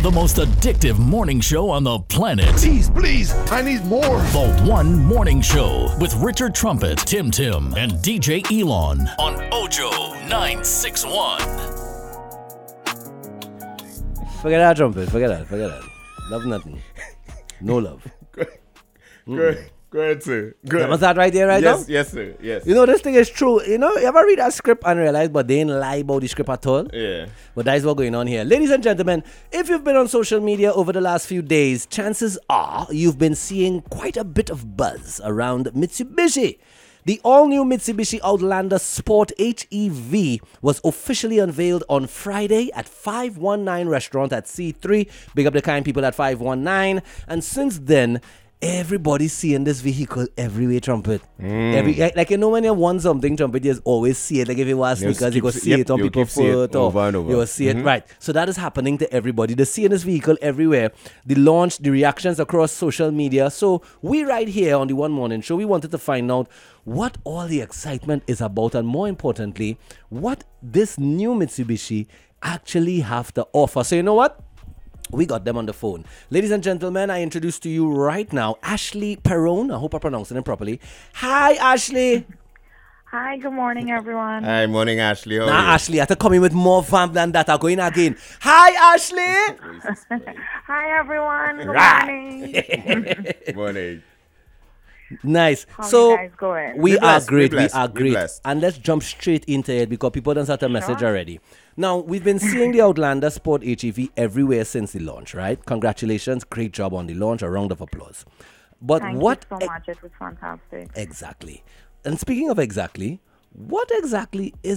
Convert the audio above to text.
The most addictive morning show on the planet. Please, I need more. The One Morning Show with Richard Trumpet, Tim Tim, and DJ Elon on Ojo 961. Forget that, Trumpet. Forget that. Love nothing. No love. Go ahead, sir. Was that right there, right now? Yes, sir. Yes. You know, this thing is true. You know, you ever read a script and realize, but they didn't lie about the script at all? Yeah. But that is what's going on here. Ladies and gentlemen, if you've been on social media over the last few days, chances are you've been seeing quite a bit of buzz around Mitsubishi. The all-new Mitsubishi Outlander Sport HEV was officially unveiled on Friday at 519 Restaurant at C3. Big up the kind people at 519. And since then, everybody's seeing this vehicle everywhere, Trumpet. Like, you know, when you want something, Trumpet, you just always see it. Like, if you want sneakers, you go see it on people's foot. Over and over. You will see it, right. So that is happening to everybody. They're seeing this vehicle everywhere. The launch, the reactions across social media. So we right here on the One Morning Show, we wanted to find out what all the excitement is about, and more importantly, what this new Mitsubishi actually have to offer. So you know what? We got them on the phone. Ladies and gentlemen, I introduce to you right now Ashley Perron. I hope I'm pronouncing it properly. Hi, Ashley. Hi, good morning, everyone. Hi, morning, Ashley. How are Nah, you? Ashley, I have to come in with more fam than that. I'm going again. Hi, Ashley. Hi, everyone. Good morning. Morning. Nice. How so you guys going? we We are blessed, great. we We blessed, are we great. blessed. And let's jump straight into it because people don't start a message Sure. already. Now, we've been seeing the Outlander Sport HEV everywhere since the launch, right? Congratulations. Great job on the launch. A round of applause. But Thank what you so much. It was fantastic. exactly? And speaking of exactly, what exactly is